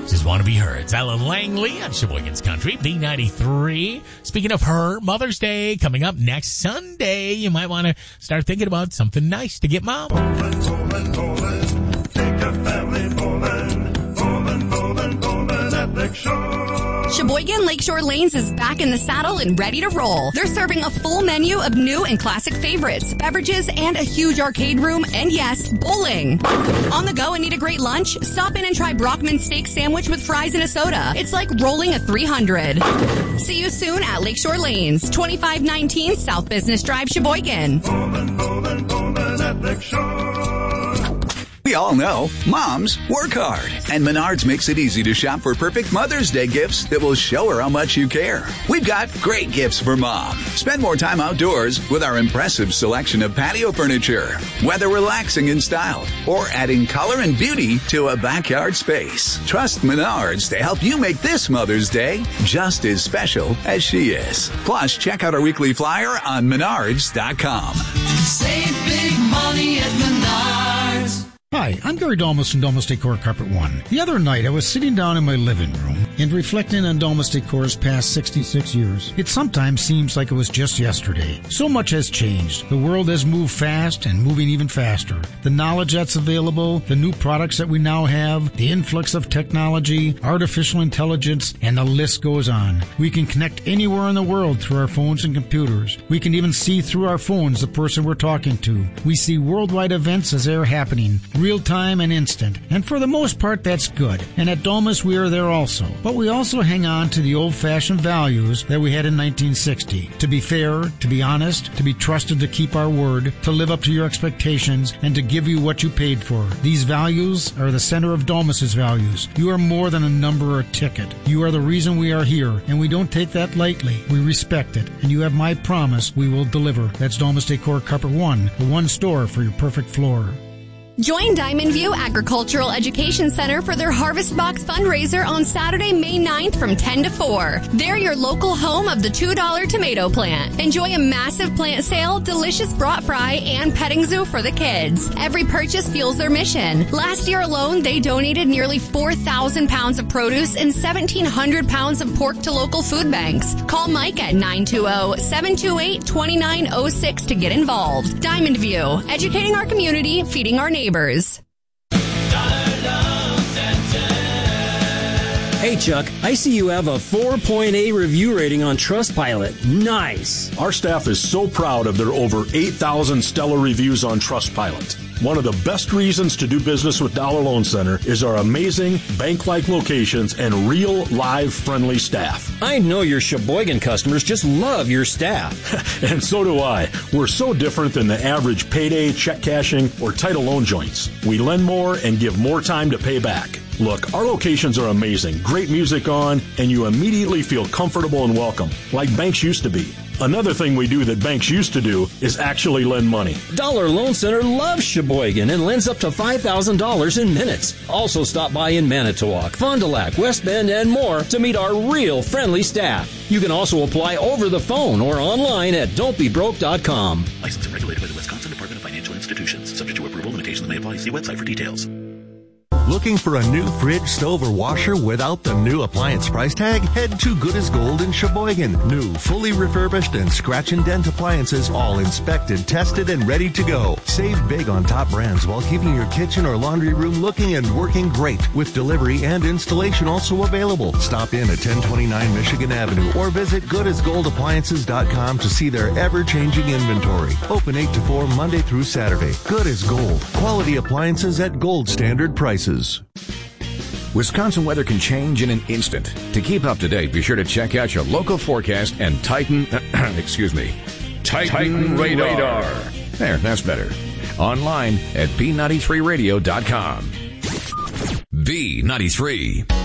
This is Want to Be Heard. It's Ellen Langley on Sheboygan's Country, B93. Speaking of her, Mother's Day coming up next Sunday. You might want to start thinking about something nice to get Mom. Bowling, take your family bowling, at Lakeshore. Sheboygan Lakeshore Lanes is back in the saddle and ready to roll. They're serving a full menu of new and classic favorites, beverages, and a huge arcade room, and yes, bowling. On the go and need a great lunch? Stop in and try Brockman's steak sandwich with fries and a soda. It's like rolling a 300. See you soon at Lakeshore Lanes, 2519 South Business Drive, Sheboygan. Bowling at Lakeshore. We all know moms work hard, and Menards makes it easy to shop for perfect Mother's Day gifts that will show her how much you care. We've got great gifts for Mom. Spend more time outdoors with our impressive selection of patio furniture, whether relaxing in style or adding color and beauty to a backyard space. Trust Menards to help you make this Mother's Day just as special as she is. Plus, check out our weekly flyer on Menards.com. Save big money at Menards. Hi, I'm Gary Dalmas from Dalmas Decor Carpet One. The other night, I was sitting down in my living room and reflecting on Dalmas Decor's past 66 years. It sometimes seems like it was just yesterday. So much has changed. The world has moved fast and moving even faster. The knowledge that's available, the new products that we now have, the influx of technology, artificial intelligence, and the list goes on. We can connect anywhere in the world through our phones and computers. We can even see through our phones the person we're talking to. We see worldwide events as they're happening, real time and instant. And for the most part, that's good. And at Dalmas, we are there also. But we also hang on to the old-fashioned values that we had in 1960. To be fair, to be honest, to be trusted to keep our word, to live up to your expectations, and to give you what you paid for. These values are the center of Dalmas's values. You are more than a number or a ticket. You are the reason we are here, and we don't take that lightly. We respect it, and you have my promise we will deliver. That's Dalmas Decor Carpet One, the one store for your perfect floor. Join Diamond View Agricultural Education Center for their Harvest Box fundraiser on Saturday, May 9th from 10 to 4. They're your local home of the $2 tomato plant. Enjoy a massive plant sale, delicious brat fry, and petting zoo for the kids. Every purchase fuels their mission. Last year alone, they donated nearly 4,000 pounds of produce and 1,700 pounds of pork to local food banks. Call Mike at 920-728-2906 to get involved. Diamond View, educating our community, feeding our neighbors. Hey Chuck, I see you have a 4.8 review rating on Trustpilot. Nice. Our staff is so proud of their over 8,000 stellar reviews on Trustpilot. One of the best reasons to do business with Dollar Loan Center is our amazing bank-like locations and real, live, friendly staff. I know your Sheboygan customers just love your staff. And so do I. We're so different than the average payday, check cashing, or title loan joints. We lend more and give more time to pay back. Look, our locations are amazing, great music on, and you immediately feel comfortable and welcome, like banks used to be. Another thing we do that banks used to do is actually lend money. Dollar Loan Center loves Sheboygan and lends up to $5,000 in minutes. Also stop by in Manitowoc, Fond du Lac, West Bend, and more to meet our real friendly staff. You can also apply over the phone or online at don'tbebroke.com. Licensed and regulated by the Wisconsin Department of Financial Institutions. Subject to approval, limitations may apply. See website for details. Looking for a new fridge, stove, or washer without the new appliance price tag? Head to Good as Gold in Sheboygan. New, fully refurbished, and scratch and dent appliances, all inspected, tested, and ready to go. Save big on top brands while keeping your kitchen or laundry room looking and working great, with delivery and installation also available. Stop in at 1029 Michigan Avenue or visit goodasgoldappliances.com to see their ever-changing inventory. Open 8 to 4 Monday through Saturday. Good as Gold. Quality appliances at gold standard prices. Wisconsin weather can change in an instant. To keep up to date, be sure to check out your local forecast and Titan Radar. There, that's better. Online at B93radio.com. B93.